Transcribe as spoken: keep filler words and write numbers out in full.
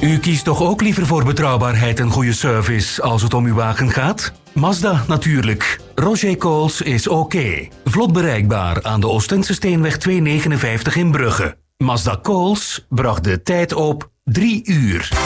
U kiest toch ook liever voor betrouwbaarheid en goede service als het om uw wagen gaat? Mazda natuurlijk. Roger Coles is oké. Vlot bereikbaar aan de Oostense Steenweg tweehonderdnegenenvijftig in Brugge. Mazda Coles bracht de tijd op drie uur.